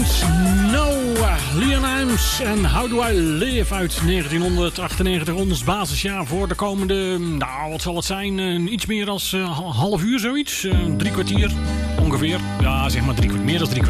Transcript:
Sounds. No, Leon Imes en How Do I Live uit 1998. Ons basisjaar voor de komende, nou wat zal het zijn, iets meer dan half uur zoiets. 3 kwartier ongeveer. Ja, zeg maar meer dan 3 kwartier.